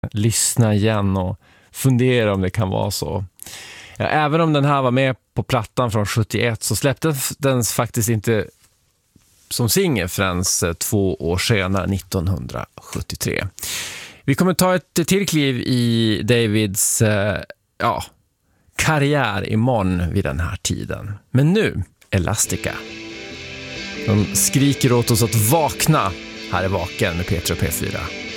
lyssna igen och fundera om det kan vara så. Ja, även om den här var med på plattan från 71 så släpptes den faktiskt inte som singel förrän 2 år senare, 1973. Vi kommer ta ett till kliv i Davids karriär imorgon vid den här tiden. Men nu, Elastica. De skriker åt oss att vakna. Här är Vaken med Peter och P4.